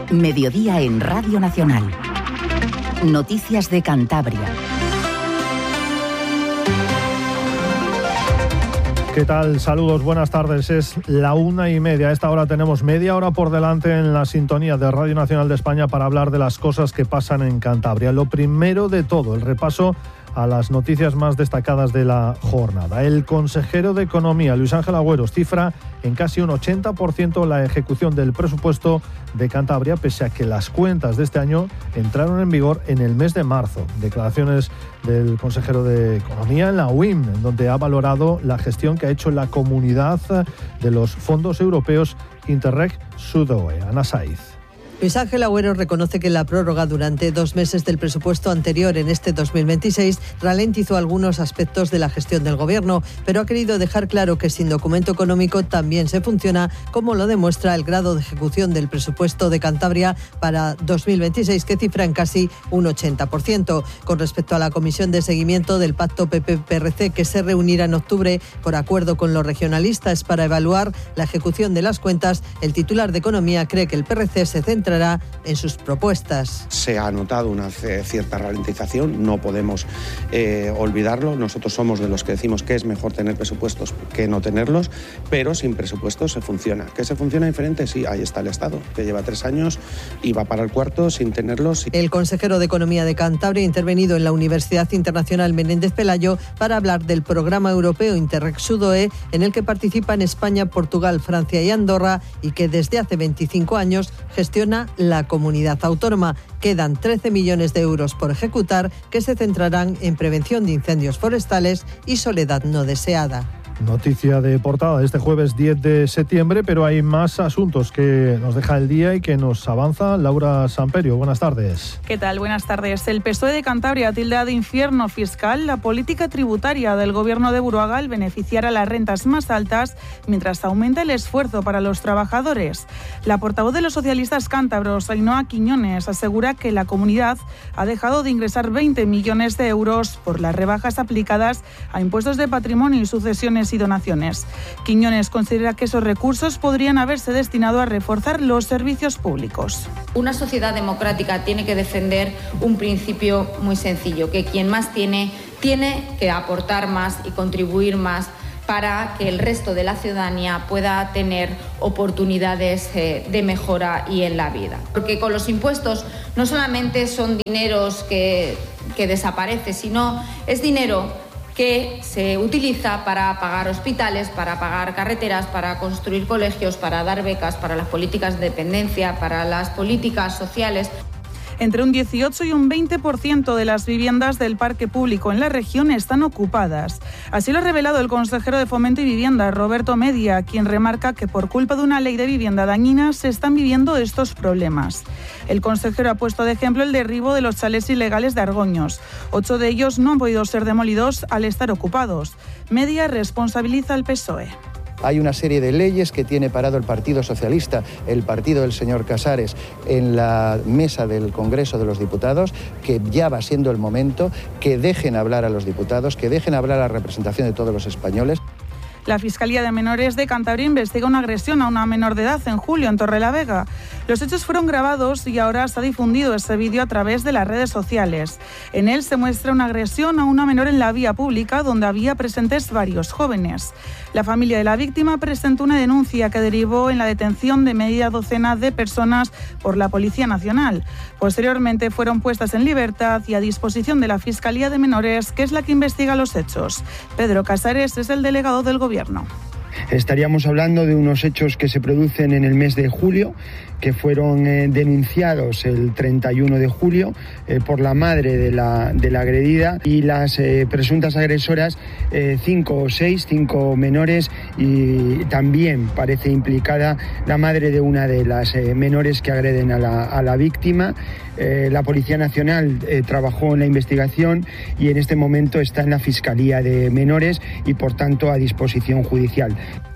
Mediodía en Radio Nacional. Noticias de Cantabria. ¿Qué tal? Saludos, buenas tardes. Es la 1:30. A esta hora tenemos media hora por delante en la sintonía de Radio Nacional de España para hablar de las cosas que pasan en Cantabria. Lo primero de todo, el repaso a las noticias más destacadas de la jornada. El consejero de Economía, Luis Ángel Agüeros, cifra en casi un 80% la ejecución del presupuesto de Cantabria, pese a que las cuentas de este año entraron en vigor en el mes de marzo. Declaraciones del consejero de Economía en la UIM, en donde ha valorado la gestión que ha hecho la comunidad de los fondos europeos Interreg Sudoe. Ana Saiz. Luis Ángel Agüeros reconoce que la prórroga durante 2 meses del presupuesto anterior en este 2026 ralentizó algunos aspectos de la gestión del Gobierno, pero ha querido dejar claro que sin documento económico también se funciona, como lo demuestra el grado de ejecución del presupuesto de Cantabria para 2026, que cifra en casi un 80%. Con respecto a la comisión de seguimiento del pacto PP-PRC, que se reunirá en octubre por acuerdo con los regionalistas para evaluar la ejecución de las cuentas, el titular de Economía cree que el PRC se centra en sus propuestas. Se ha notado una cierta ralentización, no podemos olvidarlo. Nosotros somos de los que decimos que es mejor tener presupuestos que no tenerlos, pero sin presupuestos se funciona. ¿Que se funciona diferente? Sí, ahí está el Estado, que lleva 3 años y va para el 4º sin tenerlos. El consejero de Economía de Cantabria ha intervenido en la Universidad Internacional Menéndez Pelayo para hablar del programa europeo Interreg Sudoe, en el que participan España, Portugal, Francia y Andorra, y que desde hace 25 años gestiona la comunidad autónoma. Quedan 13 millones de euros por ejecutar, que se centrarán en prevención de incendios forestales y soledad no deseada. Noticia de portada de este jueves 10 de septiembre, pero hay más asuntos que nos deja el día y que nos avanza Laura Samperio. Buenas tardes. ¿Qué tal? Buenas tardes. El PSOE de Cantabria tilda de infierno fiscal la política tributaria del Gobierno de Buruaga al beneficiar a las rentas más altas mientras aumenta el esfuerzo para los trabajadores. La portavoz de los socialistas cántabros, Ainhoa Quiñones, asegura que la comunidad ha dejado de ingresar 20 millones de euros por las rebajas aplicadas a impuestos de patrimonio y sucesiones y donaciones. Quiñones considera que esos recursos podrían haberse destinado a reforzar los servicios públicos. Una sociedad democrática tiene que defender un principio muy sencillo, que quien más tiene que aportar más y contribuir más para que el resto de la ciudadanía pueda tener oportunidades de mejora y en la vida. Porque con los impuestos no solamente son dineros que desaparece, sino es dinero que se utiliza para pagar hospitales, para pagar carreteras, para construir colegios, para dar becas, para las políticas de dependencia, para las políticas sociales. Entre un 18 y un 20% de las viviendas del parque público en la región están ocupadas. Así lo ha revelado el consejero de Fomento y Vivienda, Roberto Media, quien remarca que por culpa de una ley de vivienda dañina se están viviendo estos problemas. El consejero ha puesto de ejemplo el derribo de los chalés ilegales de Argoños. 8 de ellos no han podido ser demolidos al estar ocupados. Media responsabiliza al PSOE. Hay una serie de leyes que tiene parado el Partido Socialista, el partido del señor Casares, en la mesa del Congreso de los Diputados, que ya va siendo el momento que dejen hablar a los diputados, que dejen hablar a la representación de todos los españoles. La Fiscalía de Menores de Cantabria investiga una agresión a una menor de edad en julio en Torrelavega. Los hechos fueron grabados y ahora se ha difundido ese vídeo a través de las redes sociales. En él se muestra una agresión a una menor en la vía pública donde había presentes varios jóvenes. La familia de la víctima presentó una denuncia que derivó en la detención de media docena de personas por la Policía Nacional. Posteriormente fueron puestas en libertad y a disposición de la Fiscalía de Menores, que es la que investiga los hechos. Pedro Casares es el delegado del Gobierno. Estaríamos hablando de unos hechos que se producen en el mes de julio, que fueron denunciados el 31 de julio por la madre de la agredida y las presuntas agresoras, 5 menores, y también parece implicada la madre de una de las menores que agreden a la víctima. La Policía Nacional trabajó en la investigación y en este momento está en la Fiscalía de Menores y por tanto a disposición judicial.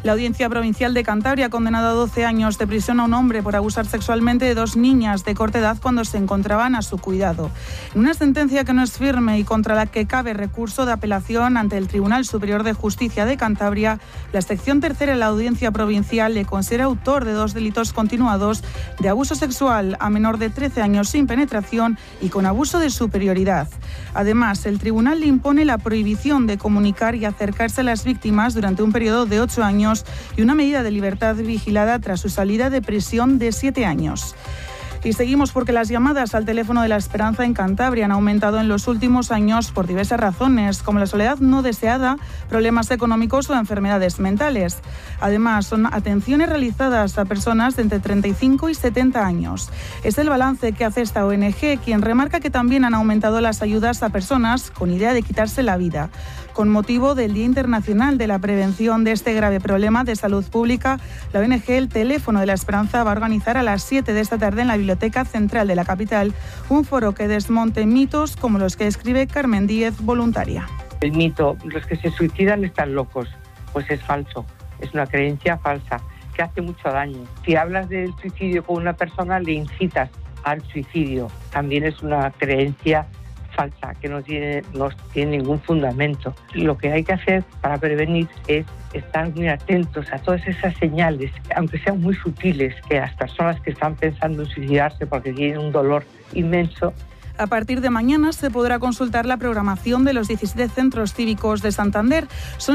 La Audiencia Provincial de Cantabria ha condenado a 12 años de prisión a un hombre por abusar sexualmente de 2 niñas de corta edad cuando se encontraban a su cuidado. En una sentencia que no es firme y contra la que cabe recurso de apelación ante el Tribunal Superior de Justicia de Cantabria, la sección tercera de la Audiencia Provincial le considera autor de 2 delitos continuados de abuso sexual a menor de 13 años sin penetración y con abuso de superioridad. Además, el tribunal le impone la prohibición de comunicar y acercarse a las víctimas durante un periodo de 8 años y una medida de libertad vigilada tras su salida de prisión de 7 años. Y seguimos porque las llamadas al teléfono de la esperanza en Cantabria han aumentado en los últimos años por diversas razones, como la soledad no deseada, problemas económicos o enfermedades mentales. Además, son atenciones realizadas a personas de entre 35 y 70 años. Es el balance que hace esta ONG, quien remarca que también han aumentado las ayudas a personas con idea de quitarse la vida. Con motivo del Día Internacional de la Prevención de este grave problema de salud pública, la ONG El Teléfono de la Esperanza va a organizar a las 7 de esta tarde en la Biblioteca Central de la capital un foro que desmonte mitos como los que describe Carmen Díez, voluntaria. El mito, los que se suicidan están locos, pues es falso, es una creencia falsa que hace mucho daño. Si hablas del suicidio con una persona, le incitas al suicidio, también es una creencia falsa, que no tiene ningún fundamento. Lo que hay que hacer para prevenir es estar muy atentos a todas esas señales, aunque sean muy sutiles, que las personas que están pensando en suicidarse porque tienen un dolor inmenso. A partir de mañana se podrá consultar la programación de los 17 centros cívicos de Santander. Son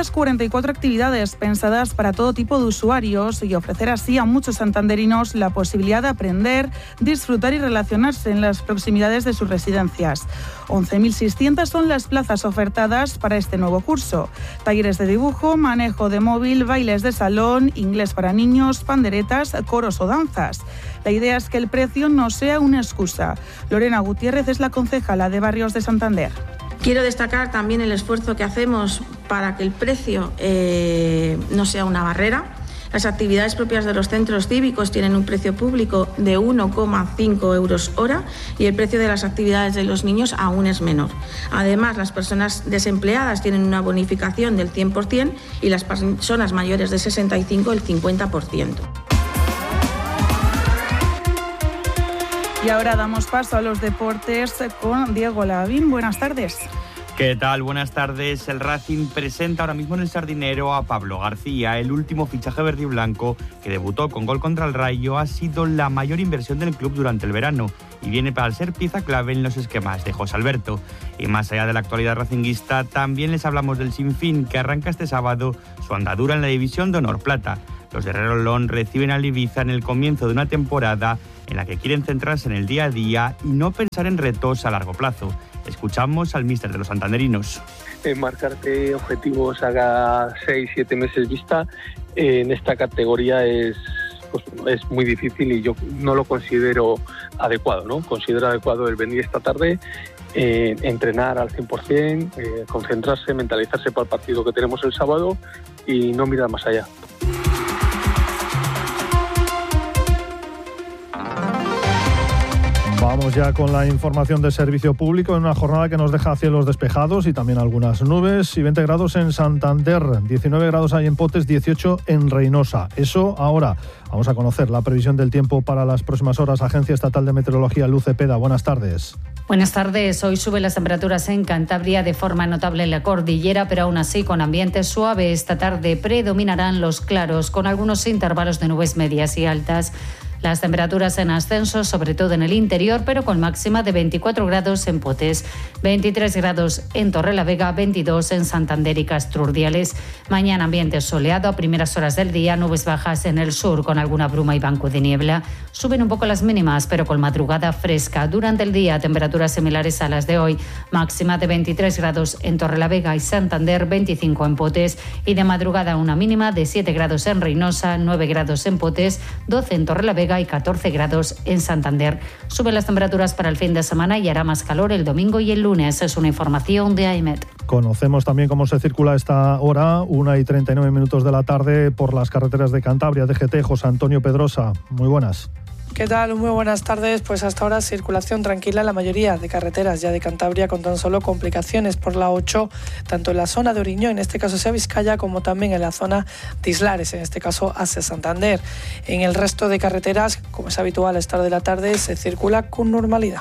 644 actividades pensadas para todo tipo de usuarios y ofrecer así a muchos santanderinos la posibilidad de aprender, disfrutar y relacionarse en las proximidades de sus residencias. 11.600 son las plazas ofertadas para este nuevo curso. Talleres de dibujo, manejo de móvil, bailes de salón, inglés para niños, panderetas, coros o danzas. La idea es que el precio no sea una excusa. Lorena Gutiérrez es la concejala de Barrios de Santander. Quiero destacar también el esfuerzo que hacemos para que el precio no sea una barrera. Las actividades propias de los centros cívicos tienen un precio público de 1,5 euros hora y el precio de las actividades de los niños aún es menor. Además, las personas desempleadas tienen una bonificación del 100% y las personas mayores de 65 el 50%. Y ahora damos paso a los deportes con Diego Lavín. Buenas tardes. ¿Qué tal? Buenas tardes. El Racing presenta ahora mismo en el Sardinero a Pablo García. El último fichaje verde y blanco, que debutó con gol contra el Rayo, ha sido la mayor inversión del club durante el verano y viene para ser pieza clave en los esquemas de José Alberto. Y más allá de la actualidad racinguista, también les hablamos del Sinfín, que arranca este sábado su andadura en la División de Honor Plata. Los de Relón reciben al Ibiza en el comienzo de una temporada en la que quieren centrarse en el día a día y no pensar en retos a largo plazo. Escuchamos al míster de los santanderinos. Marcarte objetivos a 6-7 meses vista en esta categoría es muy difícil y yo no lo considero adecuado, ¿no? Considero adecuado el venir esta tarde, entrenar al 100%, concentrarse, mentalizarse para el partido que tenemos el sábado y no mirar más allá. Vamos ya con la información de servicio público en una jornada que nos deja cielos despejados y también algunas nubes y 20 grados en Santander, 19 grados hay en Potes, 18 en Reynosa. Eso ahora. Vamos a conocer la previsión del tiempo para las próximas horas. Agencia Estatal de Meteorología, Luz Cepeda. Buenas tardes. Buenas tardes. Hoy suben las temperaturas en Cantabria de forma notable en la cordillera, pero aún así con ambiente suave. Esta tarde predominarán los claros, con algunos intervalos de nubes medias y altas. Las temperaturas en ascenso, sobre todo en el interior, pero con máxima de 24 grados en Potes, 23 grados en Torrelavega, 22 en Santander y Castrurdiales. Mañana ambiente soleado a primeras horas del día, nubes bajas en el sur con alguna bruma y banco de niebla. Suben un poco las mínimas, pero con madrugada fresca. Durante el día, temperaturas similares a las de hoy, máxima de 23 grados en Torrelavega y Santander, 25 en Potes y de madrugada una mínima de 7 grados en Reynosa, 9 grados en Potes, 12 en Torrelavega y 14 grados en Santander. Suben las temperaturas para el fin de semana y hará más calor el domingo y el lunes. Es una información de AEMET. Conocemos también cómo se circula a esta hora, 1:39 de la tarde, por las carreteras de Cantabria. DGT, José Antonio Pedrosa. Muy buenas. ¿Qué tal? Muy buenas tardes. Pues hasta ahora circulación tranquila en la mayoría de carreteras ya de Cantabria, con tan solo complicaciones por la 8, tanto en la zona de Oriño, en este caso hacia Vizcaya, como también en la zona de Islares, en este caso hacia Santander. En el resto de carreteras, como es habitual a esta hora de la tarde, se circula con normalidad.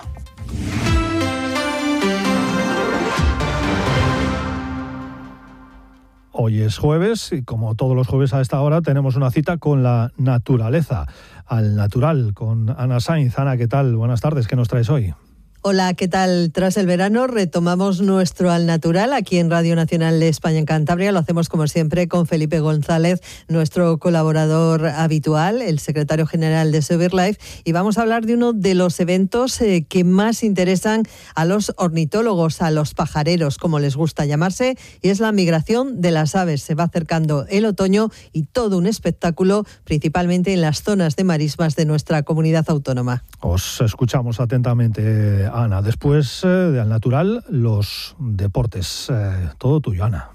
Hoy es jueves y como todos los jueves a esta hora tenemos una cita con la naturaleza, al natural, con Ana Sainz. Ana, ¿qué tal? Buenas tardes, ¿qué nos traes hoy? Hola, ¿qué tal? Tras el verano retomamos nuestro Al Natural aquí en Radio Nacional de España en Cantabria. Lo hacemos como siempre con Felipe González, nuestro colaborador habitual, el secretario general de SeoBirdLife, y vamos a hablar de uno de los eventos que más interesan a los ornitólogos, a los pajareros, como les gusta llamarse, y es la migración de las aves. Se va acercando el otoño y todo un espectáculo, principalmente en las zonas de marismas de nuestra comunidad autónoma. Os escuchamos atentamente, Ana. Después de Al Natural, los deportes. Todo tuyo, Ana.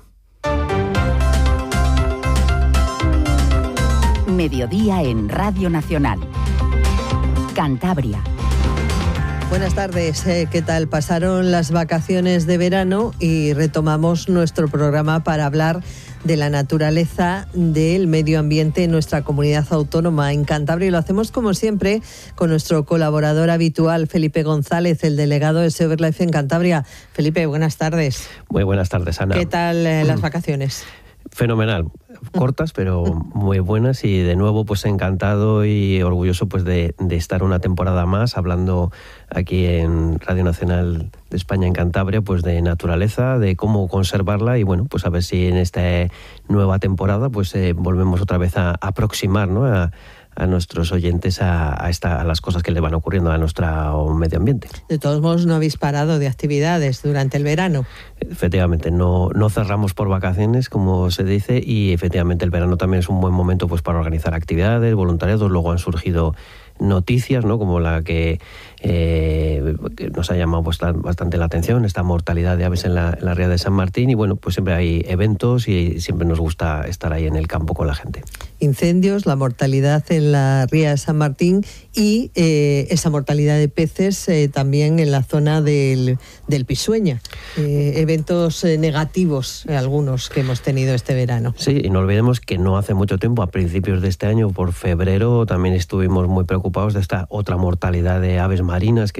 Mediodía en Radio Nacional. Cantabria. Buenas tardes, ¿qué tal? Pasaron las vacaciones de verano y retomamos nuestro programa para hablar de la naturaleza, del medio ambiente en nuestra comunidad autónoma en Cantabria, y lo hacemos como siempre con nuestro colaborador habitual, Felipe González, el delegado de SeoBirdLife en Cantabria. Felipe, buenas tardes. Muy buenas tardes, Ana. ¿Qué tal las vacaciones? Fenomenal, cortas pero muy buenas, y de nuevo pues encantado y orgulloso pues de estar una temporada más hablando aquí en Radio Nacional de España en Cantabria pues de naturaleza, de cómo conservarla, y bueno, pues a ver si en esta nueva temporada pues volvemos otra vez a aproximar, ¿no?, a nuestros oyentes a las cosas que le van ocurriendo a nuestro medio ambiente. De todos modos, no habéis parado de actividades durante el verano. Efectivamente, no cerramos por vacaciones, como se dice, y efectivamente el verano también es un buen momento pues para organizar actividades, voluntariados. Luego han surgido noticias, ¿no?, como la que nos ha llamado pues bastante la atención, esta mortalidad de aves en la ría de San Martín, y bueno, pues siempre hay eventos y siempre nos gusta estar ahí en el campo con la gente. Incendios, la mortalidad en la ría de San Martín y esa mortalidad de peces también en la zona del Pisueña. Eventos negativos, algunos que hemos tenido este verano. Sí, y no olvidemos que no hace mucho tiempo, a principios de este año, por febrero, también estuvimos muy preocupados de esta otra mortalidad de aves marinas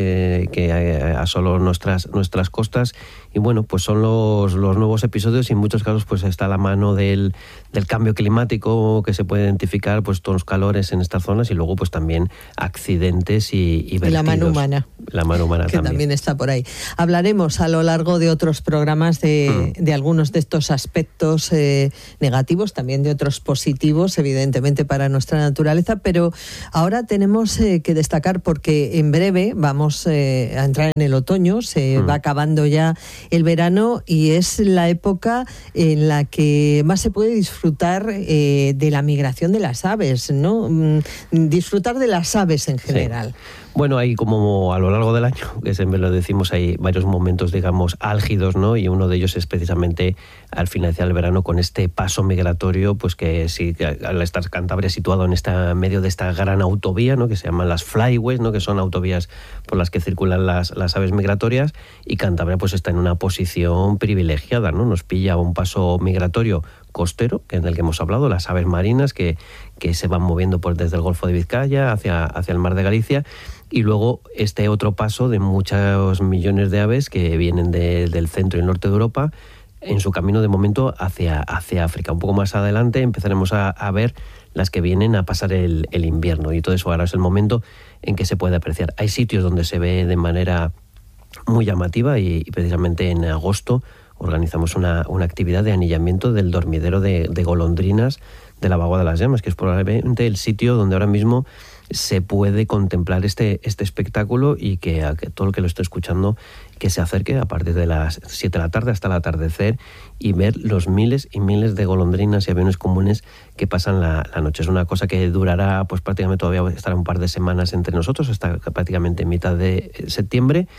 que asoló nuestras costas. Y bueno, pues son los nuevos episodios, y en muchos casos pues está la mano del cambio climático que se puede identificar, pues todos los calores en estas zonas, y luego pues también accidentes y vertidos. Y la mano humana. La mano humana que también está por ahí. Hablaremos a lo largo de otros programas de algunos de estos aspectos negativos, también de otros positivos, evidentemente, para nuestra naturaleza, pero ahora tenemos que destacar, porque en breve vamos a entrar en el otoño, se va acabando ya el verano, y es la época en la que más se puede disfrutar de la migración de las aves, ¿no? Disfrutar de las aves en general. Sí. Bueno, hay como a lo largo del año, que siempre lo decimos, hay varios momentos, digamos, álgidos, ¿no? Y uno de ellos es precisamente al finalizar el verano, con este paso migratorio, pues que sí, al estar Cantabria situado en medio de esta gran autovía, ¿no?, que se llaman las flyways, ¿no?, que son autovías por las que circulan las aves migratorias, y Cantabria pues está en una posición privilegiada, ¿no? Nos pilla un paso migratorio costero, que es del que hemos hablado, las aves marinas que se van moviendo pues desde el Golfo de Vizcaya hacia el Mar de Galicia, y luego este otro paso de muchos millones de aves que vienen del centro y norte de Europa en su camino de momento hacia África. Un poco más adelante empezaremos a ver las que vienen a pasar el invierno, y todo eso ahora es el momento en que se puede apreciar. Hay sitios donde se ve de manera muy llamativa, y precisamente en agosto organizamos una actividad de anillamiento del dormidero de golondrinas de la Bagua de las Llamas, que es probablemente el sitio donde ahora mismo se puede contemplar este espectáculo, y que todo el que lo esté escuchando que se acerque a partir de las 7 de la tarde hasta el atardecer y ver los miles y miles de golondrinas y aviones comunes que pasan la noche. Es una cosa que durará pues prácticamente, todavía estará un par de semanas entre nosotros, hasta prácticamente mitad de septiembre.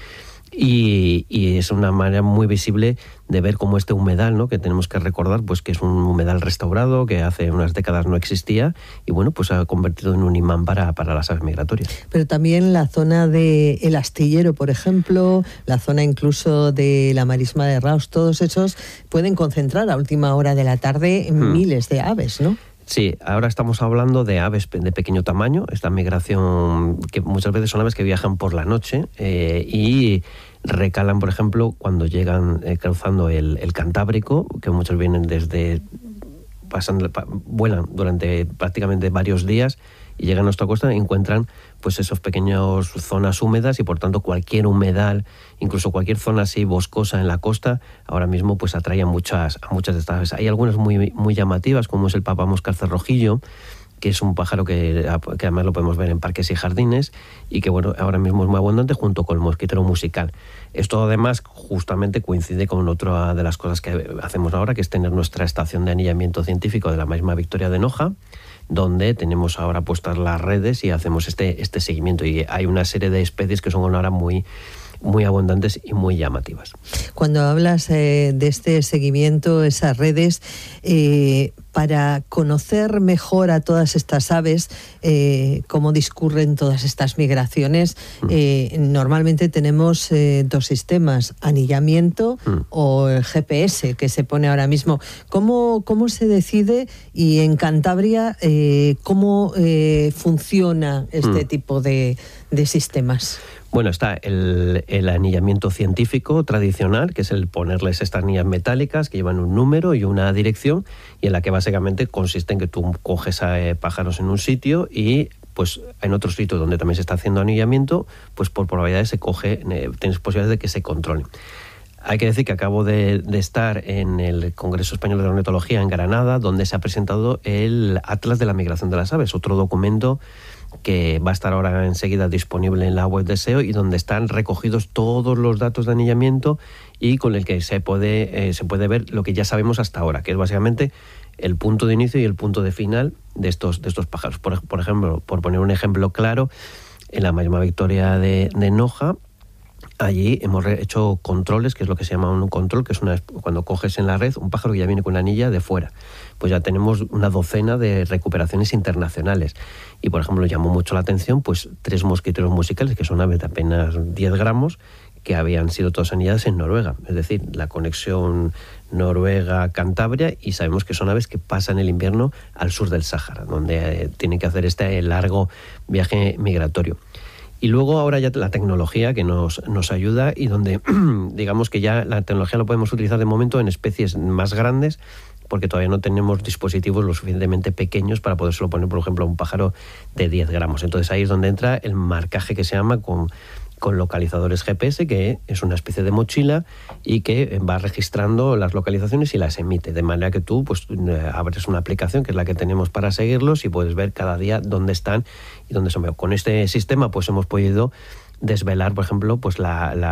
Y es una manera muy visible de ver cómo este humedal, ¿no?, que tenemos que recordar, pues que es un humedal restaurado, que hace unas décadas no existía, y bueno, pues se ha convertido en un imán para las aves migratorias. Pero también la zona del Astillero, por ejemplo, la zona incluso de la Marisma de Raos, todos esos pueden concentrar a última hora de la tarde miles de aves, ¿no? Sí, ahora estamos hablando de aves de pequeño tamaño, esta migración que muchas veces son aves que viajan por la noche y recalan, por ejemplo, cuando llegan cruzando el Cantábrico, que muchos vienen vuelan durante prácticamente varios días y llegan a nuestra costa y encuentran pues esos pequeños zonas húmedas, y por tanto cualquier humedal, incluso cualquier zona así boscosa en la costa, ahora mismo pues atrae a muchas de estas aves. Hay algunas muy llamativas, como es el papamoscas cerrojillo, que es un pájaro que además lo podemos ver en parques y jardines, y que bueno, ahora mismo es muy abundante junto con el mosquitero musical. Esto además justamente coincide con otra de las cosas que hacemos ahora, que es tener nuestra estación de anillamiento científico de la Marisma Victoria de Noja, donde tenemos ahora puestas las redes y hacemos este seguimiento, y hay una serie de especies que son ahora muy abundantes y muy llamativas. Cuando hablas de este seguimiento, esas redes, para conocer mejor a todas estas aves, cómo discurren todas estas migraciones, normalmente tenemos dos sistemas, anillamiento o el GPS, que se pone ahora mismo. ¿Cómo se decide, y en Cantabria cómo funciona este tipo de sistemas? Bueno, está el anillamiento científico tradicional, que es el ponerles estas anillas metálicas que llevan un número y una dirección, y en la que básicamente consiste en que tú coges a pájaros en un sitio y pues en otro sitio donde también se está haciendo anillamiento, pues por probabilidades tienes posibilidades de que se controlen. Hay que decir que acabo de estar en el Congreso Español de Ornitología en Granada, donde se ha presentado el Atlas de la Migración de las Aves, otro documento que va a estar ahora enseguida disponible en la web de SEO, y donde están recogidos todos los datos de anillamiento y con el que se puede ver lo que ya sabemos hasta ahora, que es básicamente el punto de inicio y el punto de final de estos pájaros. Por ejemplo, por poner un ejemplo claro, en la Marisma Victoria de Noja, allí hemos hecho controles, que es lo que se llama un control, que es cuando coges en la red un pájaro que ya viene con una anilla de fuera. Pues ya tenemos una docena de recuperaciones internacionales. Y, por ejemplo, llamó mucho la atención pues 3 mosquiteros musicales, que son aves de apenas 10 gramos, que habían sido todas anilladas en Noruega. Es decir, la conexión Noruega-Cantabria, y sabemos que son aves que pasan el invierno al sur del Sáhara, donde tienen que hacer este largo viaje migratorio. Y luego ahora ya la tecnología que nos ayuda, y donde digamos que ya la tecnología lo podemos utilizar de momento en especies más grandes, porque todavía no tenemos dispositivos lo suficientemente pequeños para podérselo poner, por ejemplo, a un pájaro de 10 gramos. Entonces ahí es donde entra el marcaje, que se llama con localizadores GPS, que es una especie de mochila y que va registrando las localizaciones y las emite, de manera que tú pues abres una aplicación, que es la que tenemos para seguirlos, y puedes ver cada día dónde están y dónde son. Con este sistema pues hemos podido desvelar, por ejemplo, pues la